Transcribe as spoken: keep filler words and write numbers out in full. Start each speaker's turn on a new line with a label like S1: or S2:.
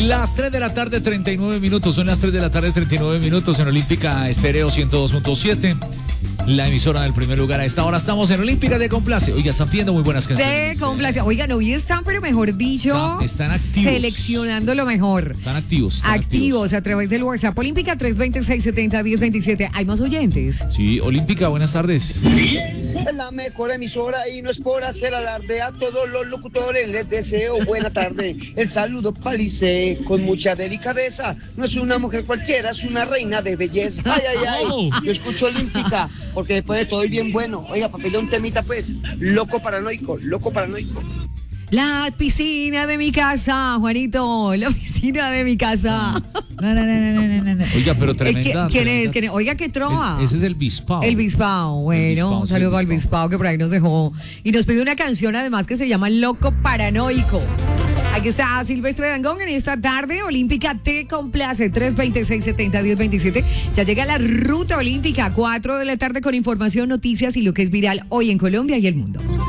S1: Las tres de la tarde, treinta y nueve minutos. Son las tres de la tarde, treinta y nueve minutos en Olímpica Estéreo ciento dos punto siete. La emisora del primer lugar a esta hora. Estamos en Olímpica de Complace. Oiga, están pidiendo muy buenas canciones.
S2: De Complace. Oigan, hoy están, pero mejor dicho,
S1: Están, están activos.
S2: Seleccionando lo mejor.
S1: Están activos. Están
S2: activos,
S1: activos
S2: a través del WhatsApp Olímpica tres dos seis, siete cero, uno cero dos siete. ¿Hay más oyentes?
S1: Sí, Olímpica, buenas tardes.
S3: Es la mejor emisora y no es por hacer alarde. A todos los locutores les deseo buena tarde. El saludo Palice con mucha delicadeza. No es una mujer cualquiera, es una reina de belleza. Ay, ay, ay. Yo escucho Olímpica porque después de todo es bien bueno. Oiga, papel, un temita pues. Loco paranoico, loco paranoico.
S2: La piscina de mi casa, Juanito. La piscina de mi casa.
S1: No, no, no, no, no, no. Oiga, pero tremenda.
S2: ¿Quién
S1: tremenda.
S2: es? ¿Quién es? Oiga, qué trova.
S1: Es, ese es el Bispao.
S2: El Bispao, bueno,
S1: El Bispao,
S2: un
S1: sí,
S2: saludo
S1: el
S2: al Bispao que por ahí nos dejó. Y nos pide una canción además que se llama Loco Paranoico. Aquí está Silvestre Dangond en esta tarde. Olímpica te complace. tres dos seis, siete cero, uno cero dos siete. Ya llega la ruta olímpica. cuatro de la tarde con información, noticias y lo que es viral hoy en Colombia y el mundo.